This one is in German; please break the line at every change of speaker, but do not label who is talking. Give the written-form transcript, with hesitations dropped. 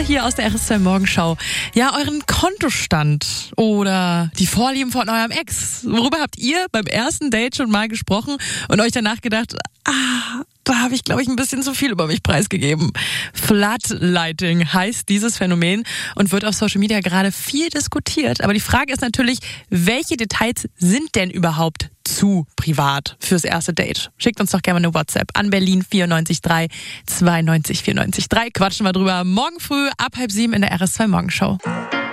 hier aus der RS2 Morgenschau. Ja, euren Kontostand oder die Vorlieben von eurem Ex. Worüber habt ihr beim ersten Date schon mal gesprochen und euch danach gedacht, da habe ich, glaube ich, ein bisschen zu viel über mich preisgegeben. Floodlighting heißt dieses Phänomen und wird auf Social Media gerade viel diskutiert. Aber die Frage ist natürlich, welche Details sind denn überhaupt zu privat fürs erste Date? Schickt uns doch gerne eine WhatsApp an Berlin 94 3 92 94 3. Quatschen wir drüber morgen früh ab 6:30 in der RS2 Morgenschau.